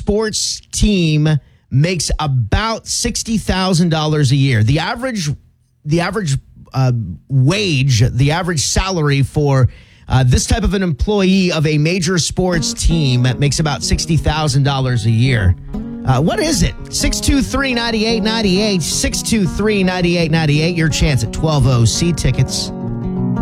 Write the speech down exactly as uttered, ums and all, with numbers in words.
sports team makes about sixty thousand dollars a year. The average, the average uh, wage, the average salary for uh, this type of an employee of a major sports team makes about sixty thousand dollars a year. Uh, what is it? six two three, nine eight nine eight, six two three, nine eight nine eight. Your chance at twelve oh C tickets.